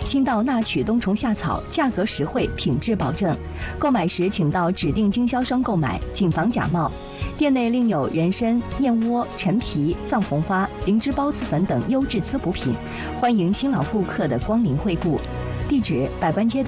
新到纳曲冬虫夏草，价格实惠，品质保证。购买时请到指定经销商购买，谨防假冒。店内另有人参、燕窝、陈皮、藏红花、灵芝孢子粉等优质滋补品，欢迎新老顾客的光临惠顾。地址：百官街道